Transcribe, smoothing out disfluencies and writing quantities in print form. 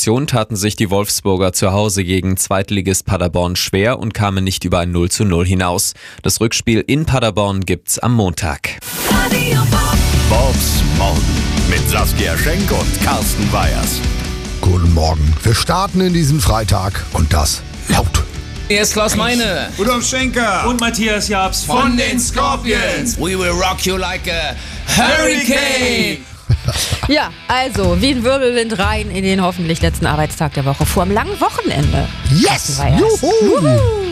Relegation taten sich die Wolfsburger zu Hause gegen Zweitligist Paderborn schwer und kamen nicht über ein 0:0 hinaus. Das Rückspiel in Paderborn gibt's am Montag. Bobs Morgen mit Saskia Schenk und Carsten Weyers. Guten Morgen. Wir starten in diesen Freitag und das laut. Hier ist Klaus Meine Rudolf Schenker und Matthias Jabs von den Scorpions. We will rock you like a hurricane. Ja, also wie ein Wirbelwind rein in den hoffentlich letzten Arbeitstag der Woche vor dem langen Wochenende. Yes! Juhu!